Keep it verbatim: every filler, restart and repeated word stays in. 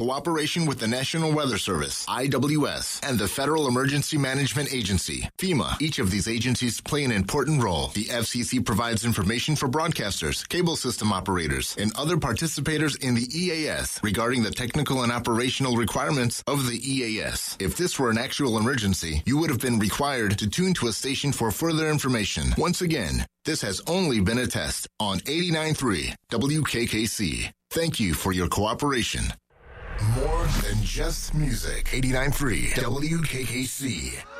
cooperation with the National Weather Service, I W S, and the Federal Emergency Management Agency, FEMA. Each of these agencies play an important role. The F C C provides information for broadcasters, cable system operators, and other participators in the E A S regarding the technical and operational requirements of the E A S. If this were an actual emergency, you would have been required to tune to a station for further information. Once again, this has only been a test on eighty-nine point three W K K C. Thank you for your cooperation. More than just music. eighty-nine point three W K K C.